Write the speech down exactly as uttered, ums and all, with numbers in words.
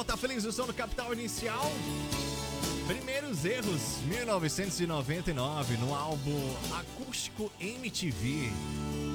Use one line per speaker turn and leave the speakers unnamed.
botar feliz o som do Capital Inicial. Primeiros Erros, mil novecentos e noventa e nove, no álbum Acústico M T V.